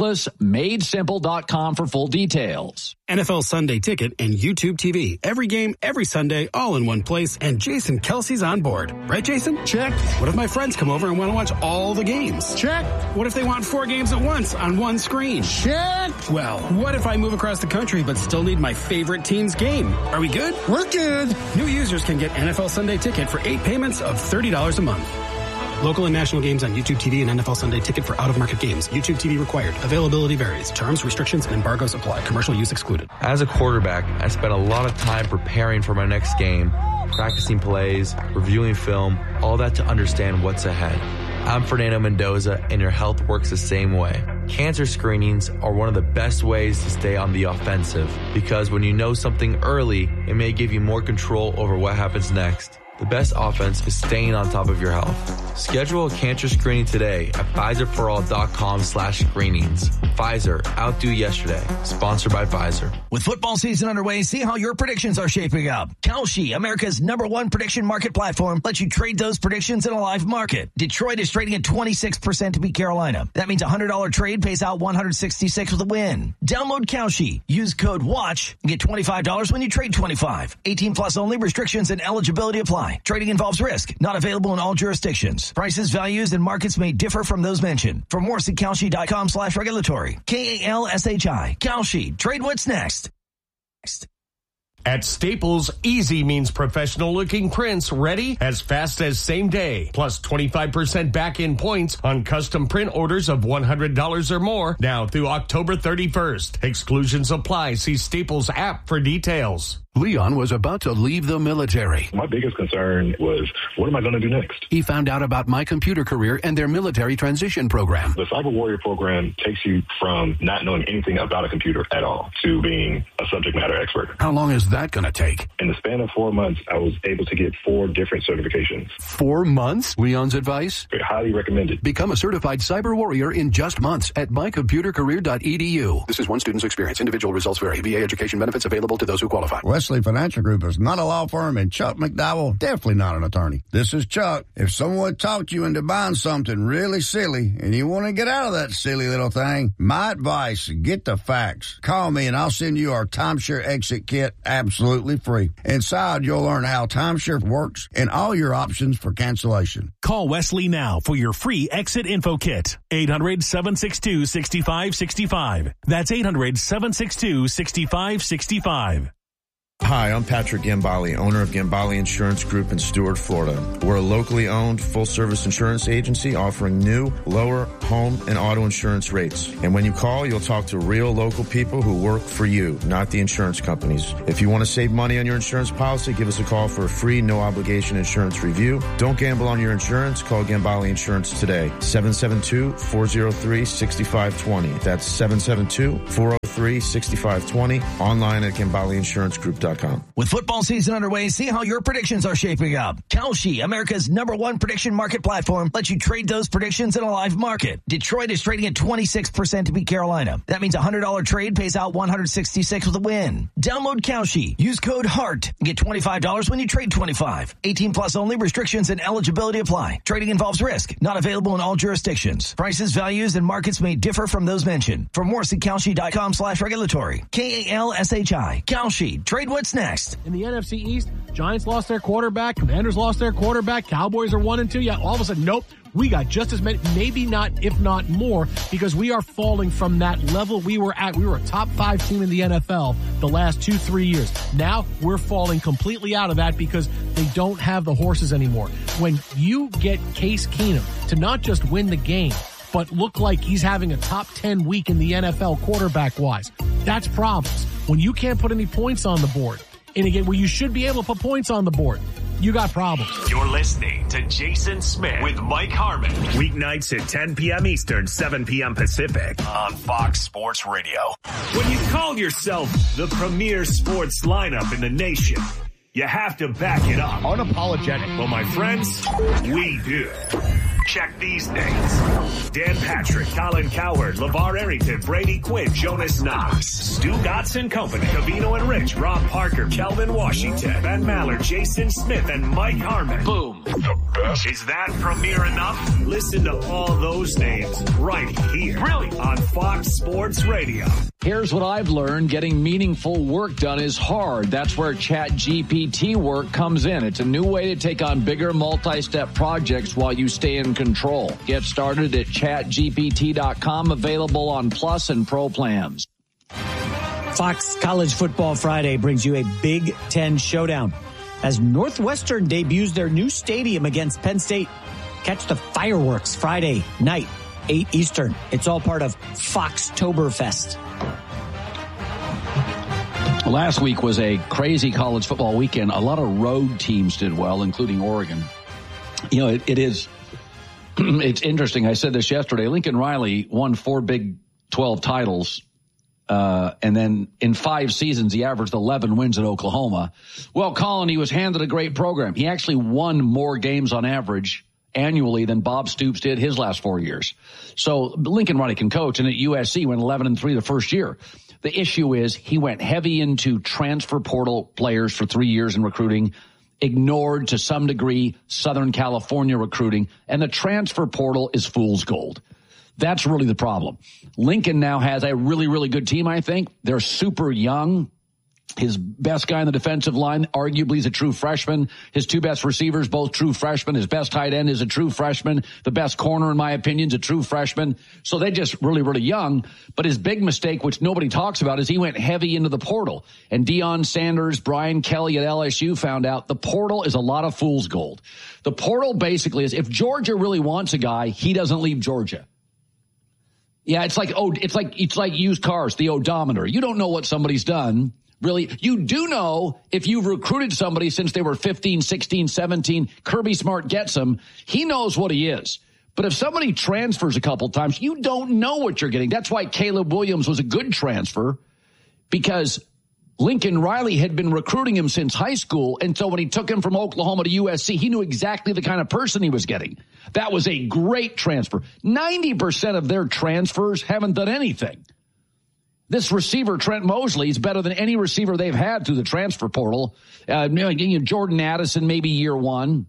tanklessmadesimple.com for full details. NFL Sunday Ticket and YouTube TV. Every game, every Sunday, all in one place, and Jason Kelsey's on board. Right, Jason? Check. What if my friends come over and want to watch all the games? Check. What if they want 4 games at once on one screen? Check. Well, what if I move across the country but still need my favorite team's game? Are we good? We're good. New users can get NFL Sunday Ticket for 8 payments of $30 a month. Local and national games on YouTube TV and NFL Sunday Ticket for out-of-market games. YouTube TV required. Availability varies. Terms, restrictions, and embargoes apply. Commercial use excluded. As a quarterback, I spent a lot of time preparing for my next game, practicing plays, reviewing film, all that to understand what's ahead. I'm Fernando Mendoza, and your health works the same way. Cancer screenings are one of the best ways to stay on the offensive, because when you know something early, it may give you more control over what happens next. The best offense is staying on top of your health. Schedule a cancer screening today at Pfizerforall.com/screenings. Pfizer, outdo yesterday. Sponsored by Pfizer. With football season underway, see how your predictions are shaping up. Kalshi, America's #1 prediction market platform, lets you trade those predictions in a live market. Detroit is trading at 26% to beat Carolina. That means a $100 trade pays out $166 with a win. Download Kalshi. Use code WATCH and get $25 when you trade 25. 18 plus only. Restrictions and eligibility apply. Trading involves risk. Not available in all jurisdictions. Prices, values, and markets may differ from those mentioned. For more, see Kalshi.com/regulatory. KALSHI. Kalshi. Trade what's next. At Staples, easy means professional-looking prints ready as fast as same day. Plus 25% back-in points on custom print orders of $100 or more now through October 31st. Exclusions apply. See Staples app for details. Leon was about to leave the military. My biggest concern was, what am I going to do next? He found out about My Computer Career and their military transition program. The Cyber Warrior program takes you from not knowing anything about a computer at all to being a subject matter expert. How long is that going to take? In the span of 4 months, I was able to get 4 different certifications. 4 months? Leon's advice? Highly recommended. Become a certified cyber warrior in just months at mycomputercareer.edu. This is one student's experience. Individual results vary. VA education benefits available to those who qualify. Wesley Financial Group is not a law firm, and Chuck McDowell definitely not an attorney. This is Chuck. If someone talked you into buying something really silly and you want to get out of that silly little thing, my advice, get the facts. Call me and I'll send you our timeshare exit kit absolutely free. Inside, you'll learn how timeshare works and all your options for cancellation. Call Wesley now for your free exit info kit. 800-762-6565. That's 800-762-6565. Hi, I'm Patrick Gambale, owner of Gambale Insurance Group in Stuart, Florida. We're a locally owned, full-service insurance agency offering new, lower home and auto insurance rates. And when you call, you'll talk to real local people who work for you, not the insurance companies. If you want to save money on your insurance policy, give us a call for a free, no-obligation insurance review. Don't gamble on your insurance. Call Gambale Insurance today. 772-403-6520. That's 772-403-6520. Online at GambaleInsuranceGroup.com. With football season underway, see how your predictions are shaping up. Kalshi, America's #1 prediction market platform, lets you trade those predictions in a live market. Detroit is trading at 26% to beat Carolina. That means a $100 trade pays out $166 with a win. Download Kalshi. Use code HEART. Get $25 when you trade $25. 18 plus only. Restrictions and eligibility apply. Trading involves risk. Not available in all jurisdictions. Prices, values, and markets may differ from those mentioned. For more, see Kalshi.com/regulatory. KALSHI. Kalshi. Trade what's next. In the NFC East, Giants lost their quarterback, Commanders lost their quarterback, Cowboys are 1-2. Yeah, all of a sudden, nope. We got just as many, maybe not, if not more, because we are falling from that level we were at. We were a top 5 team in the NFL the last 2-3 years. Now we're falling completely out of that because they don't have the horses anymore. When you get Case Keenum to not just win the game, but look like he's having a top 10 week in the NFL quarterback-wise, that's problems. When you can't put any points on the board, and again, well, you should be able to put points on the board, you got problems. You're listening to Jason Smith with Mike Harmon. Weeknights at 10 p.m. Eastern, 7 p.m. Pacific on Fox Sports Radio. When you call yourself the premier sports lineup in the nation, you have to back it up. Unapologetic. Well, my friends, we do. Check these names: Dan Patrick, Colin Cowherd, LeVar Arrington, Brady Quinn, Jonas Knox, Stu Gotts & Company, Covino and Rich, Rob Parker, Kelvin Washington, Ben Maller, Jason Smith, and Mike Harmon. Boom. The best. Is that premier enough? Listen to all those names right here. Really? On Fox Sports Radio. Here's what I've learned. Getting meaningful work done is hard. That's where ChatGPT work comes in. It's a new way to take on bigger multi-step projects while you stay in control. Get started at chatgpt.com, available on Plus and Pro plans. Fox College Football Friday brings you a Big Ten showdown as Northwestern debuts their new stadium against Penn State. Catch the fireworks Friday night, 8 Eastern. It's all part of Foxtoberfest. Last week was a crazy college football weekend. A lot of road teams did well, including Oregon. You know, it is... It's interesting. I said this yesterday. Lincoln Riley won 4 Big 12 titles. And then in 5 seasons, he averaged 11 wins at Oklahoma. Well, Colin, he was handed a great program. He actually won more games on average annually than Bob Stoops did his last 4 years. So Lincoln Riley can coach, and at USC went 11-3 the first year. The issue is he went heavy into transfer portal players for 3 years in recruiting, ignored to some degree Southern California recruiting, and the transfer portal is fool's gold. That's really the problem. Lincoln now has a really, really good team, I think. They're super young. His best guy in the defensive line arguably is a true freshman. His 2 best receivers, both true freshmen. His best tight end is a true freshman. The best corner, in my opinion, is a true freshman. So they're just really, really young. But his big mistake, which nobody talks about, is he went heavy into the portal. And Deion Sanders, Brian Kelly at LSU found out the portal is a lot of fool's gold. The portal basically is, if Georgia really wants a guy, he doesn't leave Georgia. Yeah, it's like used cars, the odometer. You don't know what somebody's done. Really, you do know if you've recruited somebody since they were 15, 16, 17, Kirby Smart gets them. He knows what he is. But if somebody transfers a couple times, you don't know what you're getting. That's why Caleb Williams was a good transfer, because Lincoln Riley had been recruiting him since high school. And so when he took him from Oklahoma to USC, he knew exactly the kind of person he was getting. That was a great transfer. 90% of their transfers haven't done anything. This receiver, Trent Mosley, is better than any receiver they've had through the transfer portal. Jordan Addison, maybe year one.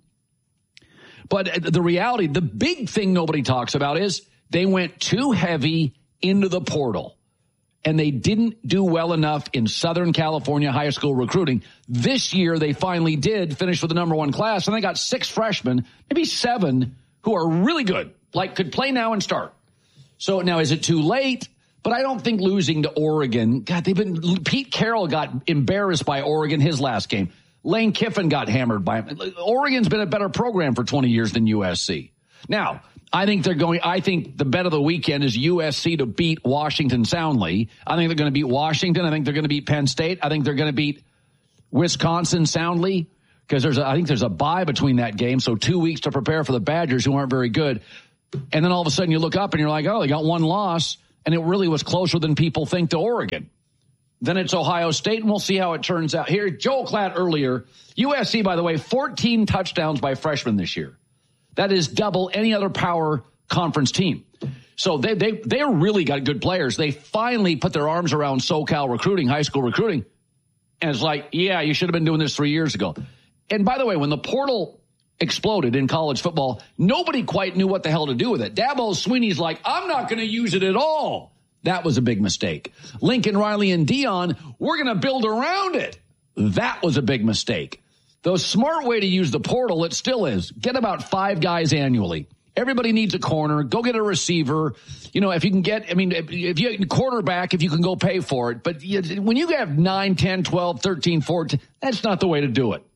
But the reality, the big thing nobody talks about is they went too heavy into the portal. And they didn't do well enough in Southern California high school recruiting. This year, they finally did finish with the number 1 class, and they got 6 freshmen, maybe 7, who are really good, like could play now and start. So now, is it too late? But I don't think losing to Oregon, God, Pete Carroll got embarrassed by Oregon his last game. Lane Kiffin got hammered by him. Oregon's been a better program for 20 years than USC. Now, I think the bet of the weekend is USC to beat Washington soundly. I think they're going to beat Washington. I think they're going to beat Penn State. I think they're going to beat Wisconsin soundly, because I think there's a bye between that game. So 2 weeks to prepare for the Badgers, who aren't very good. And then all of a sudden you look up and you're like, oh, they got one loss. And it really was closer than people think to Oregon. Then it's Ohio State, and we'll see how it turns out. Here, Joel Klatt earlier. USC, by the way, 14 touchdowns by freshmen this year. That is double any other power conference team. So they really got good players. They finally put their arms around SoCal recruiting, high school recruiting. And it's like, yeah, you should have been doing this 3 years ago. And by the way, when the portal exploded in college football, nobody quite knew what the hell to do with it. Dabo Swinney's like, I'm not going to use it at all. That was a big mistake. Lincoln Riley and Dion, we're going to build around it. That was a big mistake. The smart way to use the portal, it still is, get about 5 guys annually. Everybody needs a corner. Go get a receiver. If you can if you quarterback, if you can go pay for it. But when you have 9, 10, 12, 13, 14, that's not the way to do it.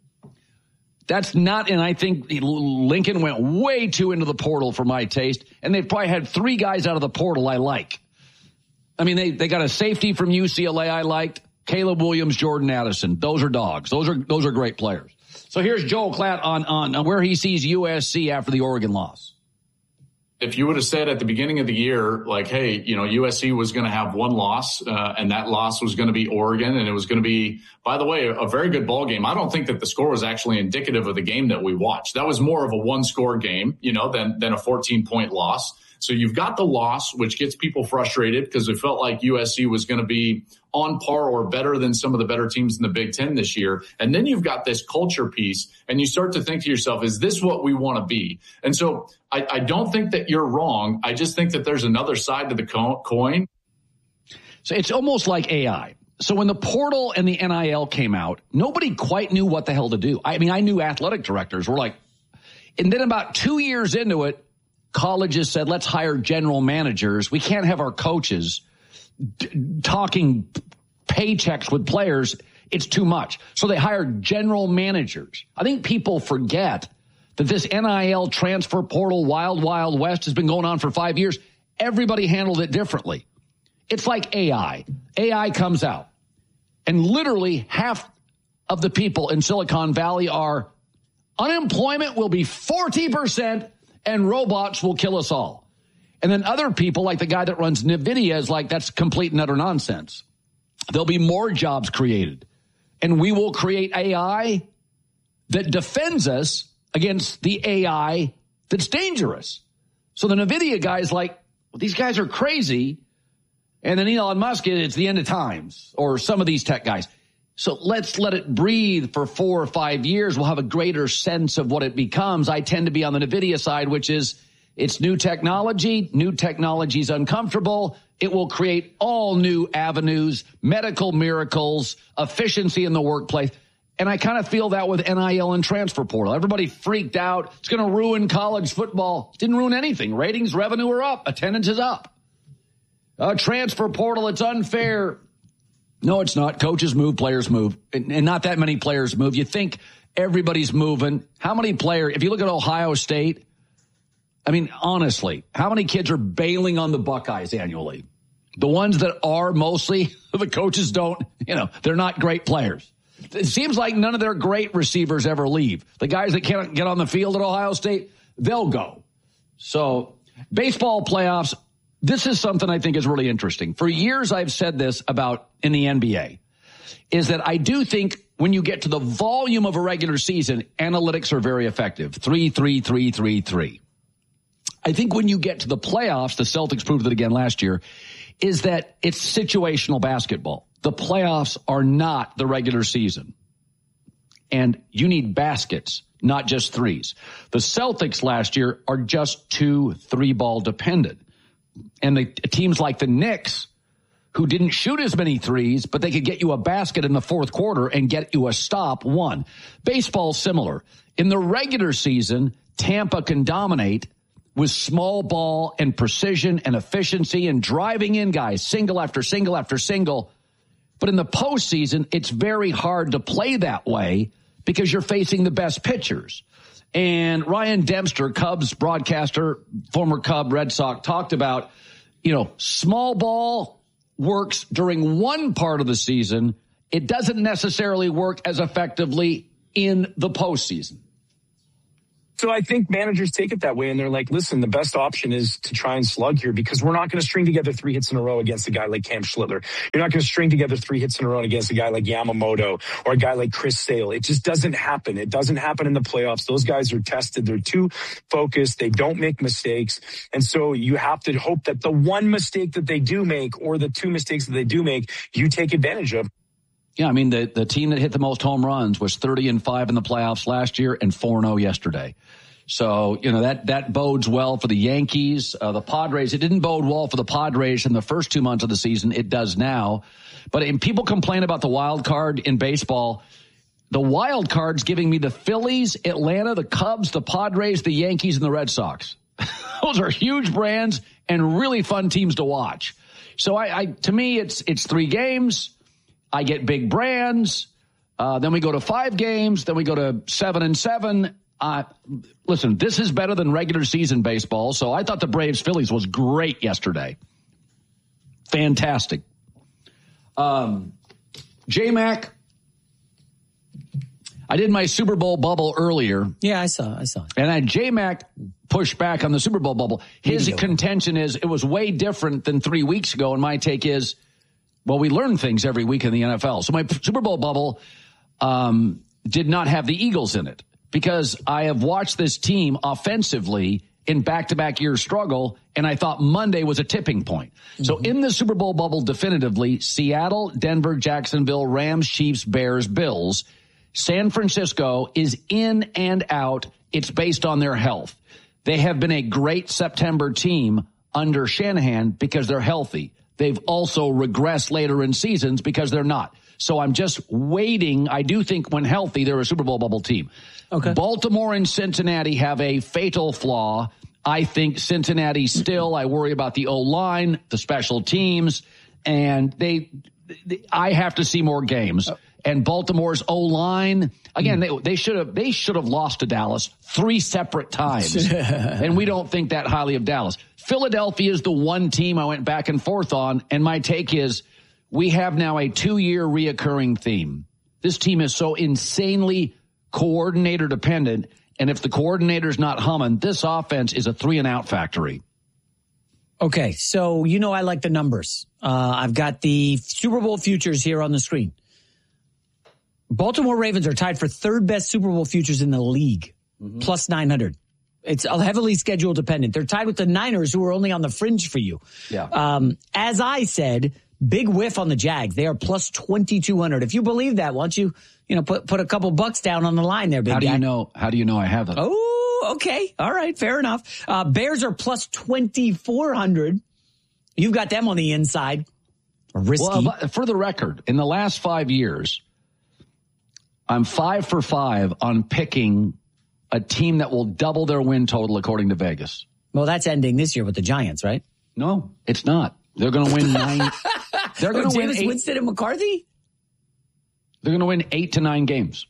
That's not, and I think Lincoln went way too into the portal for my taste, and they've probably had 3 guys out of the portal I like. I mean, they got a safety from UCLA I liked, Caleb Williams, Jordan Addison. Those are dogs. Those are great players. So here's Joel Klatt on where he sees USC after the Oregon loss. If you would have said at the beginning of the year, like, hey, USC was going to have one loss, and that loss was going to be Oregon, and it was going to be, by the way, a very good ball game. I don't think that the score was actually indicative of the game that we watched. That was more of a one-score game, than a 14-point loss. So you've got the loss, which gets people frustrated because it felt like USC was going to be on par or better than some of the better teams in the Big Ten this year. And then you've got this culture piece, and you start to think to yourself, is this what we want to be? And so I don't think that you're wrong. I just think that there's another side to the coin. So it's almost like AI. So when the portal and the NIL came out, nobody quite knew what the hell to do. I mean, I knew athletic directors were like, and then about 2 years into it, colleges said, let's hire general managers. We can't have our coaches talking paychecks with players. It's too much. So they hired general managers. I think people forget that this NIL transfer portal wild, wild west has been going on for 5 years. Everybody handled it differently. It's like AI. AI comes out, and literally half of the people in Silicon Valley are unemployment will be 40%. And robots will kill us all. And then other people, like the guy that runs NVIDIA, is like, that's complete and utter nonsense. There'll be more jobs created. And we will create AI that defends us against the AI that's dangerous. So the NVIDIA guy is like, well, these guys are crazy. And then Elon Musk, it's the end of times, or some of these tech guys. So let's let it breathe for 4 or 5 years. We'll have a greater sense of what it becomes. I tend to be on the NVIDIA side, which is it's new technology. New technology is uncomfortable. It will create all new avenues, medical miracles, efficiency in the workplace. And I kind of feel that with NIL and transfer portal. Everybody freaked out. It's going to ruin college football. It didn't ruin anything. Ratings, revenue are up. Attendance is up. Transfer portal, it's unfair. No, it's not. Coaches move, players move, and not that many players move. You think everybody's moving. How many players, if you look at Ohio State, I mean, honestly, how many kids are bailing on the Buckeyes annually? The ones that are mostly, the coaches don't, they're not great players. It seems like none of their great receivers ever leave. The guys that can't get on the field at Ohio State, they'll go. So baseball playoffs, this is something I think is really interesting. For years, I've said this about in the NBA, is that I do think when you get to the volume of a regular season, analytics are very effective. 3-3-3-3-3. I think when you get to the playoffs, the Celtics proved it again last year, is that it's situational basketball. The playoffs are not the regular season. And you need baskets, not just threes. The Celtics last year are just 2 3-ball dependent. And the teams like the Knicks, who didn't shoot as many threes, but they could get you a basket in the fourth quarter and get you a stop, won. Baseball's similar. In the regular season, Tampa can dominate, with small ball and precision and efficiency and driving in guys, single after single after single. But in the postseason, it's very hard to play that way because you're facing the best pitchers. And Ryan Dempster, Cubs broadcaster, former Cub Red Sox, talked about, small ball works during one part of the season. It doesn't necessarily work as effectively in the postseason. So I think managers take it that way, and they're like, listen, the best option is to try and slug here because we're not going to string together 3 hits in a row against a guy like Cam Schlittler. You're not going to string together 3 hits in a row against a guy like Yamamoto or a guy like Chris Sale. It just doesn't happen. It doesn't happen in the playoffs. Those guys are tested. They're too focused. They don't make mistakes. And so you have to hope that the one mistake that they do make or the 2 mistakes that they do make, you take advantage of. Yeah, I mean, the team that hit the most home runs was 30-5 in the playoffs last year and 4-0 yesterday. So, that bodes well for the Yankees. The Padres, it didn't bode well for the Padres in the first 2 months of the season. It does now. But people complain about the wild card in baseball. The wild card's giving me the Phillies, Atlanta, the Cubs, the Padres, the Yankees, and the Red Sox. Those are huge brands and really fun teams to watch. So to me, it's 3 games. I get big brands. Then we go to 5 games. Then we go to 7-7. Listen, this is better than regular season baseball. So I thought the Braves-Phillies was great yesterday. Fantastic. J-Mac, I did my Super Bowl bubble earlier. Yeah, I saw it. And J-Mac pushed back on the Super Bowl bubble. His contention is it was way different than 3 weeks ago. And my take is, well, we learn things every week in the NFL. So my Super Bowl bubble did not have the Eagles in it because I have watched this team offensively in back-to-back years struggle, and I thought Monday was a tipping point. Mm-hmm. So in the Super Bowl bubble, definitively, Seattle, Denver, Jacksonville, Rams, Chiefs, Bears, Bills. San Francisco is in and out. It's based on their health. They have been a great September team under Shanahan because they're healthy. They've also regressed later in seasons because they're not. So I'm just waiting. I do think when healthy, they're a Super Bowl bubble team. Okay. Baltimore and Cincinnati have a fatal flaw. I think Cincinnati still, I worry about the O-line, the special teams, and I have to see more games. And Baltimore's O-line, again, they should have lost to Dallas 3 separate times. And we don't think that highly of Dallas. Philadelphia is the one team I went back and forth on, and my take is we have now a 2-year reoccurring theme. This team is so insanely coordinator dependent, and if the coordinator's not humming, this offense is a 3-and-out factory. Okay, so I like the numbers. I've got the Super Bowl futures here on the screen. Baltimore Ravens are tied for 3rd best Super Bowl futures in the league, plus 900. It's heavily schedule dependent. They're tied with the Niners, who are only on the fringe for you. Yeah. As I said, big whiff on the Jags. They are plus 2,200. If you believe that, why don't you put a couple bucks down on the line there, big guy? How do you know I have it? Oh, okay. All right. Fair enough. Bears are plus 2,400. You've got them on the inside. Risky. Well, for the record, in the last 5 years, I'm 5 for 5 on picking a team that will double their win total according to Vegas. Well, that's ending this year with the Giants, right? No, it's not. They're going to win 9. They're going to win 8. Winston and McCarthy? They're going to win 8 to 9 games.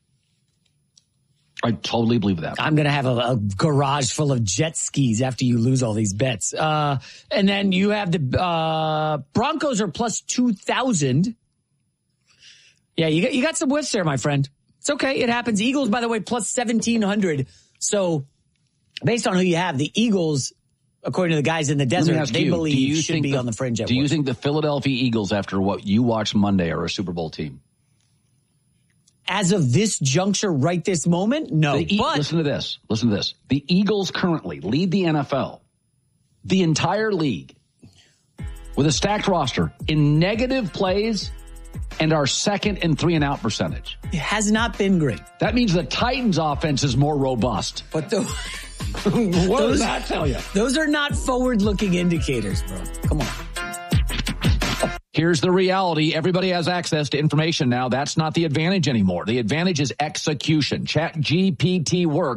I totally believe that. I'm going to have a garage full of jet skis after you lose all these bets. And then you have the Broncos are plus 2,000. Yeah, you got some whiffs there, my friend. It's okay. It happens. Eagles, by the way, plus 1,700. So based on who you have, the Eagles, according to the guys in the desert, they believe should be on the fringe. Do you think the Philadelphia Eagles, after what you watched Monday, are a Super Bowl team? As of this juncture, right this moment, no. But listen to this. The Eagles currently lead the NFL, the entire league, with a stacked roster in negative plays and our second in 3-and-out percentage. It has not been great. That means the Titans' offense is more robust. But what does that tell you? Those are not forward-looking indicators, bro. Come on. Here's the reality. Everybody has access to information now. That's not the advantage anymore. The advantage is execution. ChatGPT work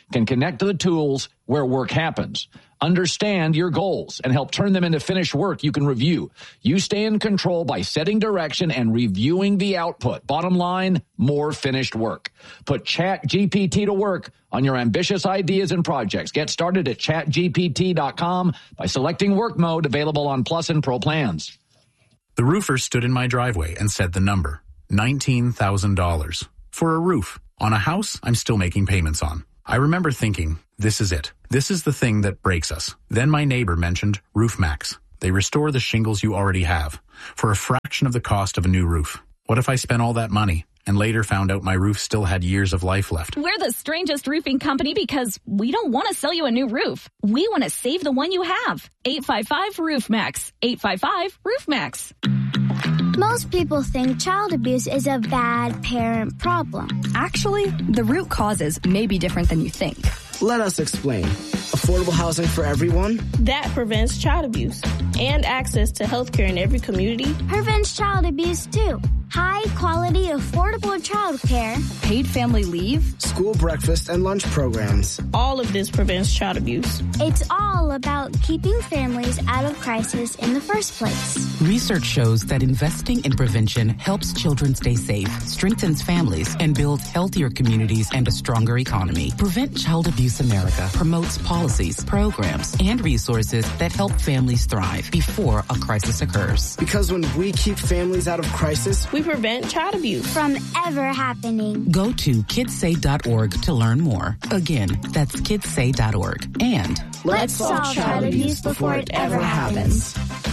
can connect to the tools where work happens. Understand your goals and help turn them into finished work you can review. You stay in control by setting direction and reviewing the output. Bottom line, more finished work. Put ChatGPT to work on your ambitious ideas and projects. Get started at chatgpt.com by selecting work mode, available on Plus and Pro plans. The roofer stood in my driveway and said the number, $19,000. For a roof on a house I'm still making payments on. I remember thinking, this is it. This is the thing that breaks us. Then my neighbor mentioned RoofMax. They restore the shingles you already have for a fraction of the cost of a new roof. What if I spent all that money and later found out my roof still had years of life left? We're the strangest roofing company because we don't want to sell you a new roof. We want to save the one you have. 855-ROOFMAX. 855-ROOFMAX. Most people think child abuse is a bad parent problem. Actually, the root causes may be different than you think. Let us explain. Affordable housing for everyone? That prevents child abuse. And access to health care in every community. Prevents child abuse, too. High quality, affordable child care. Paid family leave. School breakfast and lunch programs. All of this prevents child abuse. It's all about keeping families out of crisis in the first place. Research shows that investing in prevention helps children stay safe, strengthens families, and builds healthier communities and a stronger economy. Prevent Child Abuse America promotes policies, programs, and resources that help families thrive before a crisis occurs. Because when we keep families out of crisis, we prevent child abuse from ever happening. Go to kidssay.org to learn more. Again, that's kidssay.org. And let's solve child abuse before it ever happens.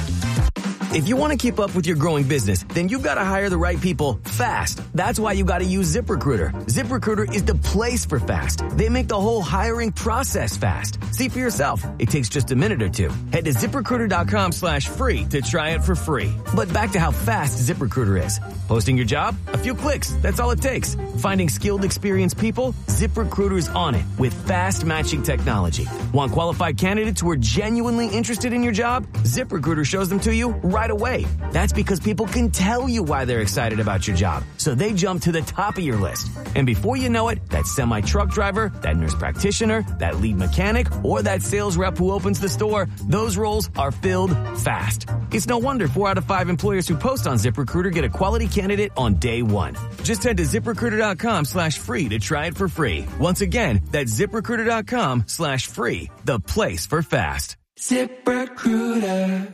If you want to keep up with your growing business, then you've got to hire the right people fast. That's why you got to use ZipRecruiter. ZipRecruiter is the place for fast. They make the whole hiring process fast. See for yourself. It takes just a minute or two. Head to ZipRecruiter.com/free to try it for free. But back to how fast ZipRecruiter is. Posting your job? A few clicks. That's all it takes. Finding skilled, experienced people? ZipRecruiter's on it with fast matching technology. Want qualified candidates who are genuinely interested in your job? ZipRecruiter shows them to you right away. That's because people can tell you why they're excited about your job, so they jump to the top of your list. And before you know it, that semi-truck driver, that nurse practitioner, that lead mechanic, or that sales rep who opens the store, those roles are filled fast. It's no wonder 4 out of 5 employers who post on ZipRecruiter get a quality candidate on day one. Just head to ZipRecruiter.com/free to try it for free. Once again, that's ZipRecruiter.com/free, the place for fast. ZipRecruiter.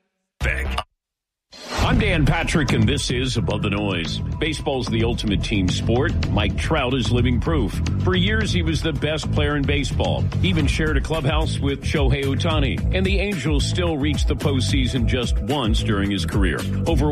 I'm Dan Patrick, and this is Above the Noise. Baseball's the ultimate team sport. Mike Trout is living proof. For years, he was the best player in baseball. He even shared a clubhouse with Shohei Ohtani. And the Angels still reached the postseason just once during his career. Over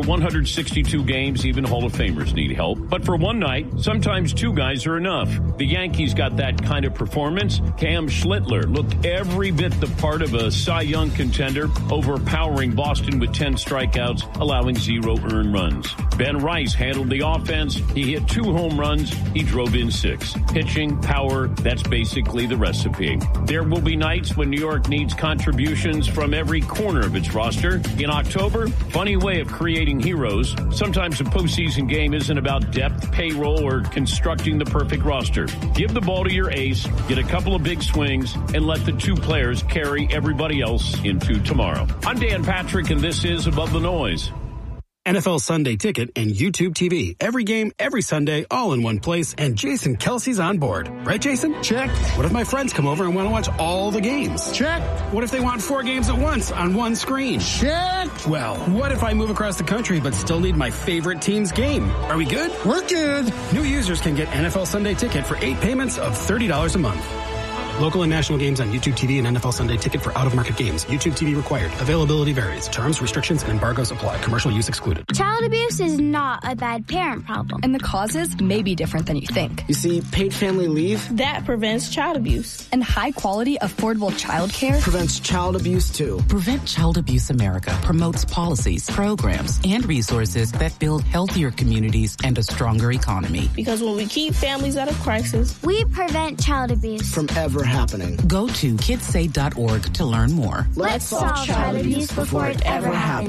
162 games, even Hall of Famers need help. But for one night, sometimes 2 guys are enough. The Yankees got that kind of performance. Cam Schlittler looked every bit the part of a Cy Young contender, overpowering Boston with 10 strikeouts, allowing 0 earned runs. Ben Rice handled the offense. He hit 2 home runs. He drove in 6. Pitching, power, that's basically the recipe. There will be nights when New York needs contributions from every corner of its roster. In October, funny way of creating heroes. Sometimes a postseason game isn't about depth, payroll, or constructing the perfect roster. Give the ball to your ace, get a couple of big swings, and let the 2 players carry everybody else into tomorrow. I'm Dan Patrick, and this is Above the Noise. NFL Sunday Ticket and YouTube TV. Every game, every Sunday, all in one place, and Jason Kelsey's on board. Right, Jason? Check. What if my friends come over and want to watch all the games? Check. What if they want 4 games at once on one screen? Check. Well, what if I move across the country but still need my favorite team's game? Are we good? We're good. New users can get NFL Sunday Ticket for 8 payments of $30 a month. Local and national games on YouTube TV and NFL Sunday Ticket for out-of-market games. YouTube TV required. Availability varies. Terms, restrictions, and embargoes apply. Commercial use excluded. Child abuse is not a bad parent problem. And the causes may be different than you think. You see, paid family leave? That prevents child abuse. And high-quality, affordable child care? Prevents child abuse, too. Prevent Child Abuse America promotes policies, programs, and resources that build healthier communities and a stronger economy. Because when we keep families out of crisis, we prevent child abuse from ever happening. Go to kidssay.org to learn more. Let's solve child abuse before it ever happens.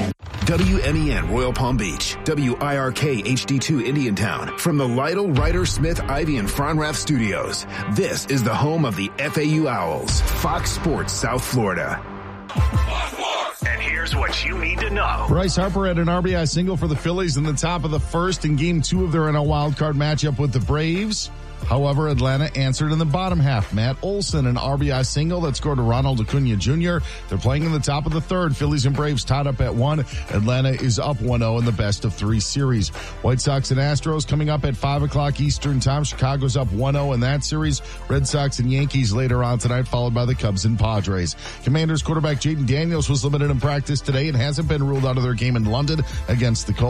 WMEN Royal Palm Beach, WIRK HD2 Indiantown. From the Lytle, Ryder, Smith, Ivy, and Fronrath studios, this is the home of the FAU Owls, Fox Sports South Florida. And here's what you need to know. Bryce Harper had an RBI single for the Phillies in the top of the first in Game 2 of their NL wildcard matchup with the Braves. However, Atlanta answered in the bottom half. Matt Olson, an RBI single that scored to Ronald Acuna Jr. They're playing in the top of the third. Phillies and Braves tied up at 1. Atlanta is up 1-0 in the best of 3 series. White Sox and Astros coming up at 5 o'clock Eastern time. Chicago's up 1-0 in that series. Red Sox and Yankees later on tonight, followed by the Cubs and Padres. Commanders quarterback Jaden Daniels was limited in practice today and hasn't been ruled out of their game in London against the Colts.